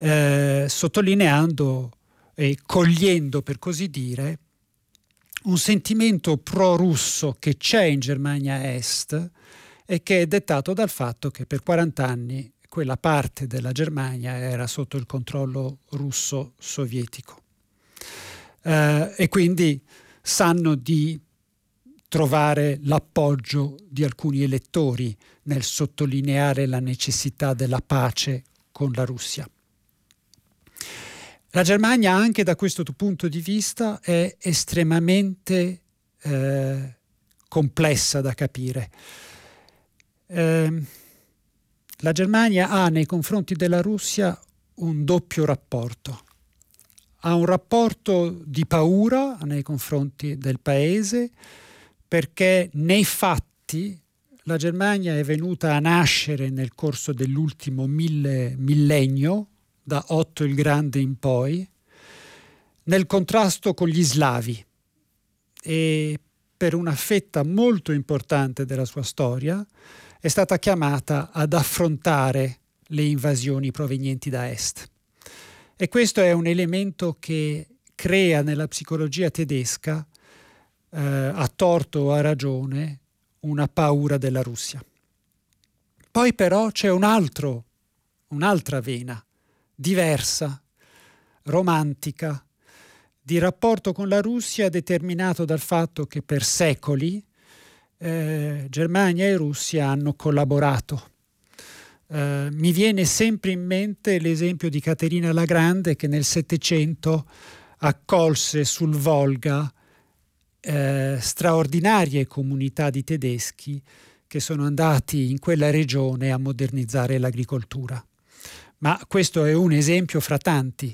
sottolineando e cogliendo, per così dire, un sentimento pro-russo che c'è in Germania Est e che è dettato dal fatto che per 40 anni quella parte della Germania era sotto il controllo russo-sovietico. E quindi sanno di trovare l'appoggio di alcuni elettori nel sottolineare la necessità della pace con la Russia. La Germania, anche da questo punto di vista, è estremamente complessa da capire. La Germania ha nei confronti della Russia un doppio rapporto. Ha un rapporto di paura nei confronti del paese, perché nei fatti la Germania è venuta a nascere nel corso dell'ultimo millennio, da Otto il Grande in poi, nel contrasto con gli slavi, e per una fetta molto importante della sua storia è stata chiamata ad affrontare le invasioni provenienti da est. E questo è un elemento che crea nella psicologia tedesca, a torto o a ragione, una paura della Russia. Poi però c'è un'altra vena, diversa, romantica, di rapporto con la Russia, determinato dal fatto che per secoli Germania e Russia hanno collaborato. Mi viene sempre in mente l'esempio di Caterina la Grande, che nel Settecento accolse sul Volga straordinarie comunità di tedeschi che sono andati in quella regione a modernizzare l'agricoltura. Ma questo è un esempio fra tanti.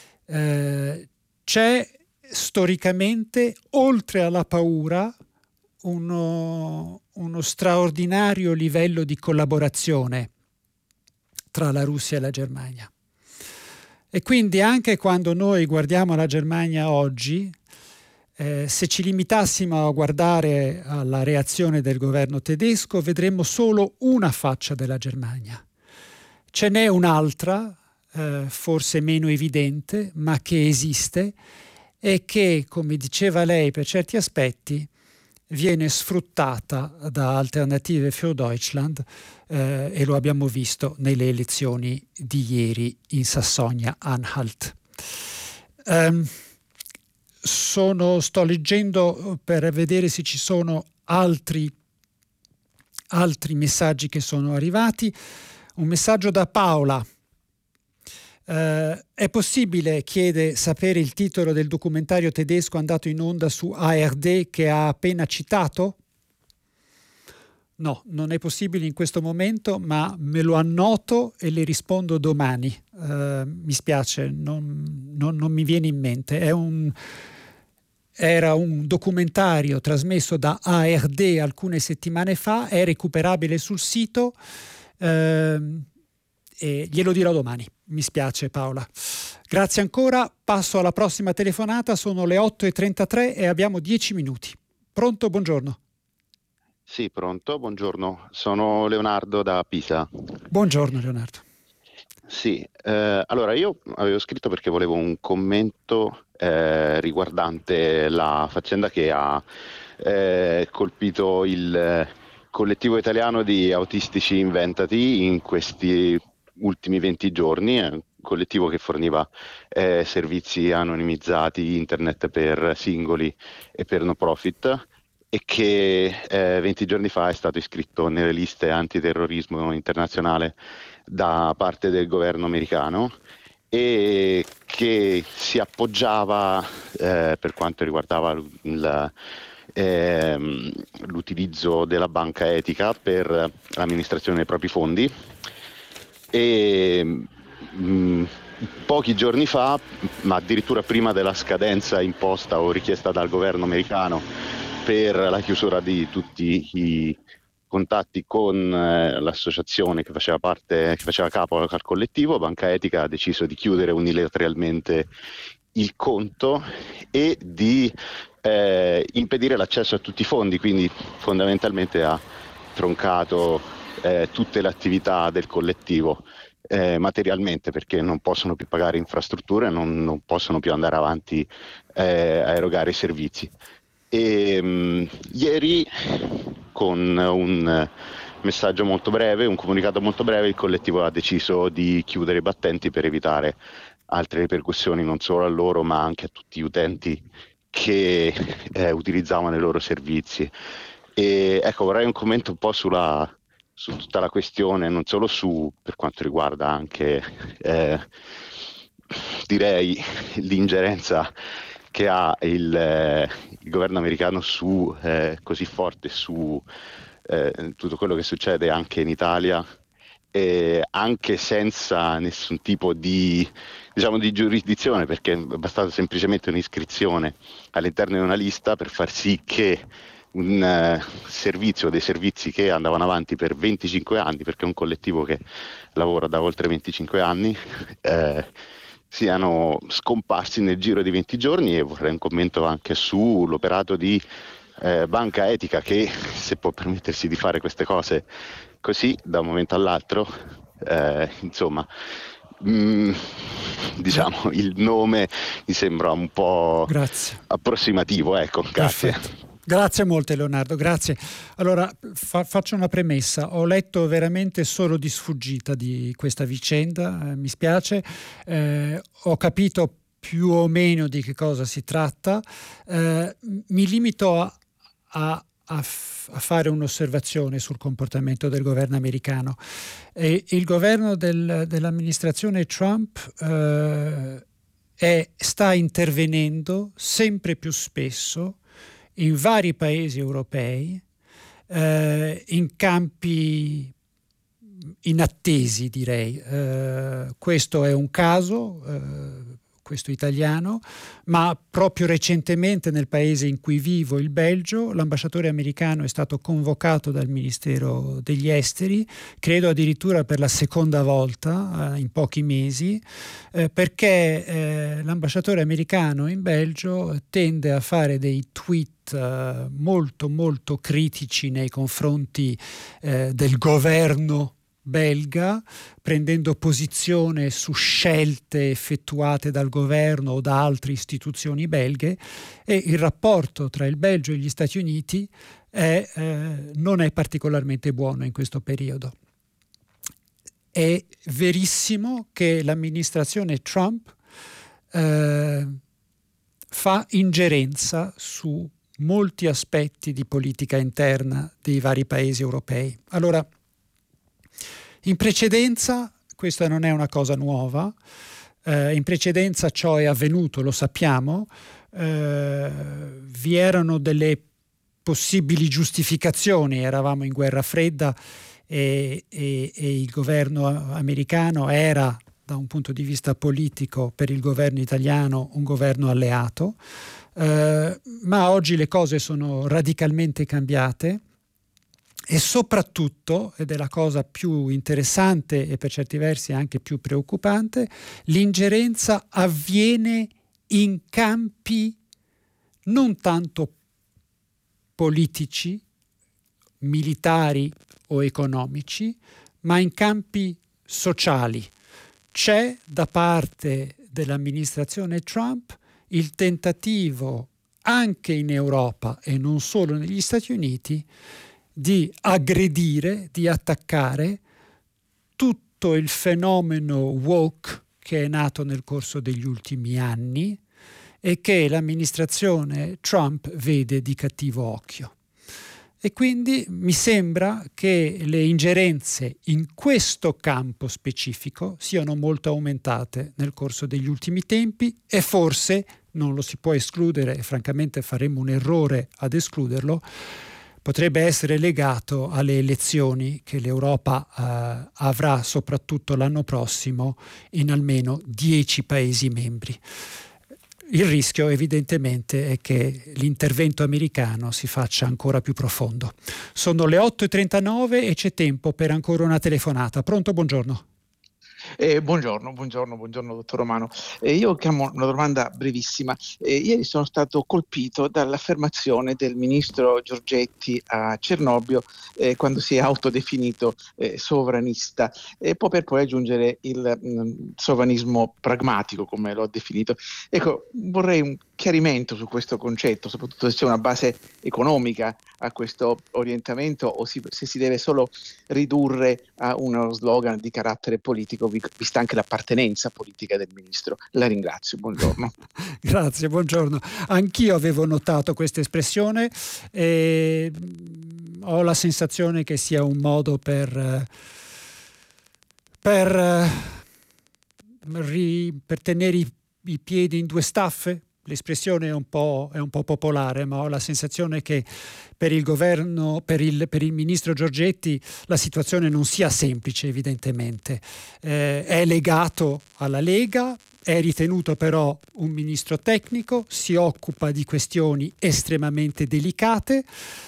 C'è storicamente, oltre alla paura, uno straordinario livello di collaborazione tra la Russia e la Germania. E quindi anche quando noi guardiamo la Germania oggi, se ci limitassimo a guardare alla reazione del governo tedesco, vedremmo solo una faccia della Germania. Ce n'è un'altra, forse meno evidente, ma che esiste e che, come diceva lei, per certi aspetti viene sfruttata da Alternative für Deutschland, e lo abbiamo visto nelle elezioni di ieri in Sassonia-Anhalt. Sto leggendo per vedere se ci sono altri messaggi che sono arrivati. Un messaggio da Paola. È possibile, chiede, sapere il titolo del documentario tedesco andato in onda su ARD che ha appena citato? No, non è possibile in questo momento, ma me lo annoto e le rispondo domani. Mi spiace, non mi viene in mente. Era un documentario trasmesso da ARD alcune settimane fa, è recuperabile sul sito, e glielo dirò domani. Mi spiace Paola. Grazie ancora, passo alla prossima telefonata, sono le 8:33 e abbiamo 10 minuti. Pronto, buongiorno. Sì, pronto, buongiorno, sono Leonardo da Pisa. Buongiorno Leonardo. Sì, allora io avevo scritto perché volevo un commento riguardante la faccenda che ha colpito il collettivo italiano di autistici inventati in questi ultimi 20 giorni, un collettivo che forniva servizi anonimizzati, internet per singoli e per no profit, e che 20 giorni fa è stato iscritto nelle liste antiterrorismo internazionale da parte del governo americano, e che si appoggiava per quanto riguardava l'utilizzo della banca etica per l'amministrazione dei propri fondi. E pochi giorni fa, ma addirittura prima della scadenza imposta o richiesta dal governo americano per la chiusura di tutti i contatti con l'associazione che faceva capo al collettivo, Banca Etica ha deciso di chiudere unilateralmente il conto e di impedire l'accesso a tutti i fondi, quindi fondamentalmente ha troncato tutte le attività del collettivo. materialmente, perché non possono più pagare infrastrutture, non possono più andare avanti a erogare i servizi. E ieri, con un messaggio molto breve, un comunicato molto breve, il collettivo ha deciso di chiudere i battenti per evitare altre ripercussioni non solo a loro ma anche a tutti gli utenti che utilizzavano i loro servizi. E ecco, vorrei un commento un po' su tutta la questione, non solo per quanto riguarda anche direi l'ingerenza che ha il governo americano così forte su tutto quello che succede anche in Italia, anche senza nessun tipo di giurisdizione, perché è bastata semplicemente un'iscrizione all'interno di una lista per far sì che un servizio, dei servizi che andavano avanti per 25 anni, perché è un collettivo che lavora da oltre 25 anni, siano scomparsi nel giro di 20 giorni. E vorrei un commento anche sull'operato di Banca Etica, che se può permettersi di fare queste cose così da un momento all'altro, insomma, diciamo il nome mi sembra un po' approssimativo, ecco. Grazie. Perfetto. Grazie molte Leonardo, grazie. Allora faccio una premessa: ho letto veramente solo di sfuggita di questa vicenda, mi spiace, ho capito più o meno di che cosa si tratta, mi limito a fare un'osservazione sul comportamento del governo americano. Il governo dell'amministrazione Trump sta intervenendo sempre più spesso in vari paesi europei, in campi inattesi, direi. Questo è un caso, questo italiano, ma proprio recentemente nel paese in cui vivo, il Belgio, l'ambasciatore americano è stato convocato dal Ministero degli Esteri, credo addirittura per la seconda volta in pochi mesi, perché l'ambasciatore americano in Belgio tende a fare dei tweet molto molto critici nei confronti del governo belga, prendendo posizione su scelte effettuate dal governo o da altre istituzioni belghe, e il rapporto tra il Belgio e gli Stati Uniti non è particolarmente buono in questo periodo. È verissimo che l'amministrazione Trump fa ingerenza su molti aspetti di politica interna dei vari paesi europei. Allora, in precedenza, questa non è una cosa nuova, in precedenza ciò è avvenuto, lo sappiamo, vi erano delle possibili giustificazioni, eravamo in guerra fredda e il governo americano era, da un punto di vista politico, per il governo italiano un governo alleato, ma oggi le cose sono radicalmente cambiate. E soprattutto, ed è la cosa più interessante e per certi versi anche più preoccupante, l'ingerenza avviene in campi non tanto politici, militari o economici, ma in campi sociali. C'è da parte dell'amministrazione Trump il tentativo, anche in Europa e non solo negli Stati Uniti, di aggredire, di attaccare tutto il fenomeno woke che è nato nel corso degli ultimi anni e che l'amministrazione Trump vede di cattivo occhio. E quindi mi sembra che le ingerenze in questo campo specifico siano molto aumentate nel corso degli ultimi tempi, e forse, non lo si può escludere e francamente faremmo un errore ad escluderlo, potrebbe essere legato alle elezioni che l'Europa avrà soprattutto l'anno prossimo in almeno 10 Paesi membri. Il rischio evidentemente è che l'intervento americano si faccia ancora più profondo. Sono le 8:39 e c'è tempo per ancora una telefonata. Pronto, buongiorno. Buongiorno dottor Romano. Io chiamo una domanda brevissima. Ieri sono stato colpito dall'affermazione del ministro Giorgetti a Cernobbio quando si è autodefinito sovranista, per poi aggiungere il sovranismo pragmatico, come l'ho definito. Ecco, vorrei un chiarimento su questo concetto, soprattutto se c'è una base economica a questo orientamento o se si deve solo ridurre a uno slogan di carattere politico, vista anche l'appartenenza politica del ministro. La ringrazio, buongiorno. Grazie, buongiorno. Anch'io avevo notato questa espressione e ho la sensazione che sia un modo per tenere i piedi in due staffe. L'espressione è un po' popolare, ma ho la sensazione che per il governo, per il ministro Giorgetti, la situazione non sia semplice, evidentemente. È legato alla Lega, è ritenuto però un ministro tecnico, si occupa di questioni estremamente delicate.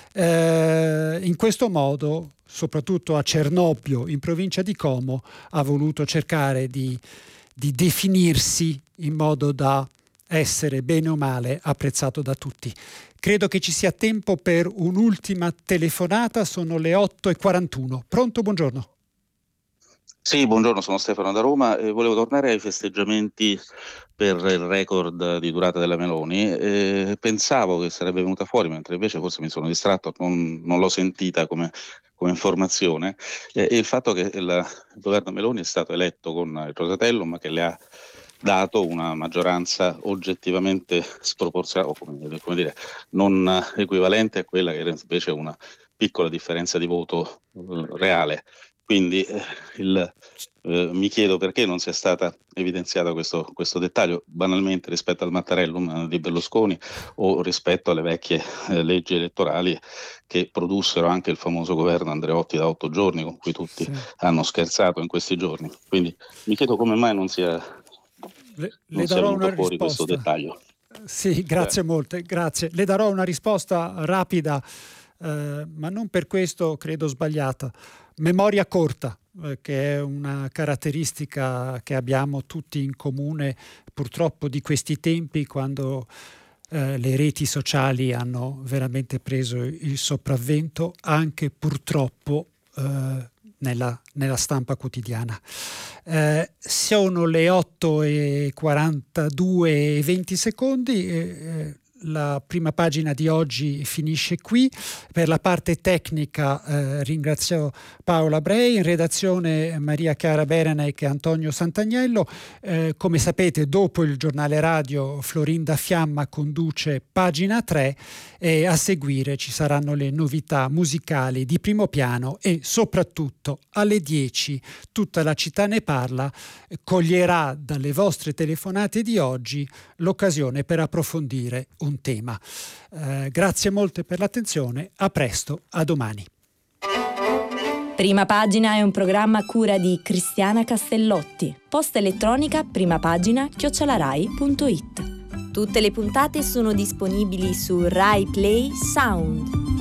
In questo modo, soprattutto a Cernobbio, in provincia di Como, ha voluto cercare di definirsi in modo da essere bene o male apprezzato da tutti. Credo che ci sia tempo per un'ultima telefonata, sono le 8:41. Pronto, buongiorno. Sì, buongiorno, sono Stefano da Roma e volevo tornare ai festeggiamenti per il record di durata della Meloni. Pensavo che sarebbe venuta fuori, mentre invece forse mi sono distratto, non l'ho sentita come informazione, il fatto che il governo Meloni è stato eletto con il Rosatellum, che le ha dato una maggioranza oggettivamente sproporzionata, o come dire, non equivalente a quella che era invece una piccola differenza di voto reale. Quindi mi chiedo perché non sia stata evidenziata questo dettaglio, banalmente rispetto al Mattarellum di Berlusconi o rispetto alle vecchie leggi elettorali che produssero anche il famoso governo Andreotti da 8 giorni, con cui tutti hanno scherzato in questi giorni. Quindi mi chiedo come mai non sia darò una fuori risposta. Questo dettaglio. Sì, grazie molte, grazie. Le darò una risposta rapida, ma non per questo credo sbagliata. Memoria corta, che è una caratteristica che abbiamo tutti in comune, purtroppo di questi tempi, quando le reti sociali hanno veramente preso il sopravvento, anche purtroppo nella stampa quotidiana. Sono le 8:42 e 20 secondi. La prima pagina di oggi finisce qui. Per la parte tecnica ringrazio Paola Brei, in redazione Maria Chiara Berenec e Antonio Santagnello. Come sapete, dopo il giornale radio Florinda Fiamma conduce Pagina 3 e a seguire ci saranno le novità musicali di primo piano e soprattutto alle 10 Tutta la città ne parla coglierà dalle vostre telefonate di oggi l'occasione per approfondire un tema. Grazie molte per l'attenzione, a presto, a domani. Prima Pagina è un programma a cura di Cristiana Castellotti. Posta elettronica primapagina@rai.it. Tutte le puntate sono disponibili su Rai Play Sound.